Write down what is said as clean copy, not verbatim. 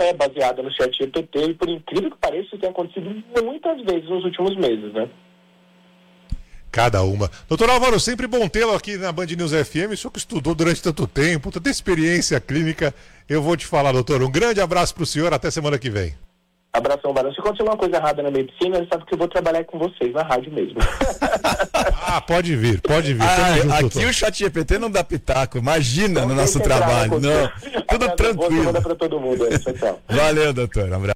é baseada no chat GPT, e por incrível que pareça, isso tem acontecido muitas vezes nos últimos meses, né? Cada uma. Doutor Álvaro, sempre bom tê-lo aqui na Band News FM. O senhor que estudou durante tanto tempo, tanta experiência clínica. Eu vou te falar, doutor. Um grande abraço para o senhor. Até semana que vem. Abração, Barão. Se acontecer uma coisa errada na medicina, você sabe que eu vou trabalhar com vocês na rádio mesmo. Pode vir. Junto, aqui doutor. O chat GPT não dá pitaco. Imagina no nosso trabalho. Não. Tudo tranquilo. Boa semana para todo mundo. Tchau, tchau. Valeu, doutor. Um abraço.